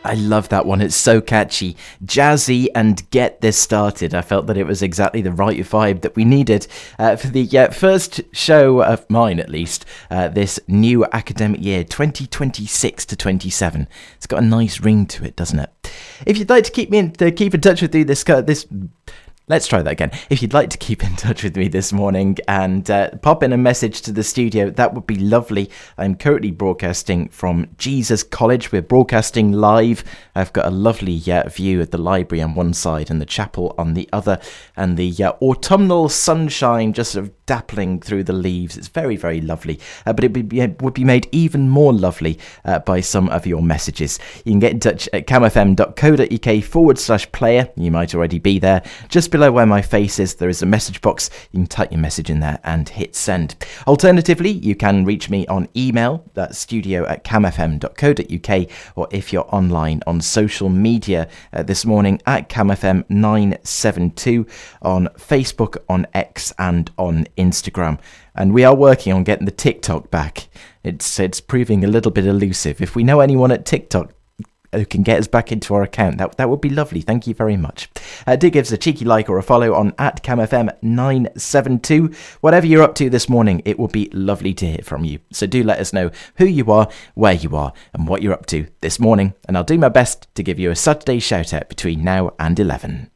I love that one. It's so catchy, jazzy, and get this started. I felt that it was exactly the right vibe that we needed for the first show of mine, at least, this new academic year, 2026 to 27. It's got a nice ring to it, doesn't it? If you'd like to keep in touch with you Let's try that again. If you'd like to keep in touch with me this morning and pop in a message to the studio, that would be lovely. I'm currently broadcasting from Jesus College. We're broadcasting live. I've got a lovely view of the library on one side and the chapel on the other, and the autumnal sunshine just sort of dappling through the leaves. It's very, very lovely. But it would be made even more lovely by some of your messages. You can get in touch at camfm.co.uk/player. You might already be there. Just below where my face is, there is a message box. You can type your message in there and hit send. Alternatively, you can reach me on email, that's studio@camfm.co.uk, or if you're online on social media this morning at camfm972 on Facebook, on X, and on Instagram. And we are working on getting the TikTok back. It's proving a little bit elusive. If we know anyone at TikTok who can get us back into our account, that would be lovely. Thank you very much. Do give us a cheeky like or a follow on at camfm972. Whatever you're up to this morning, it will be lovely to hear from you. So do let us know who you are, where you are, and what you're up to this morning. And I'll do my best to give you a Saturday shout out between now and 11.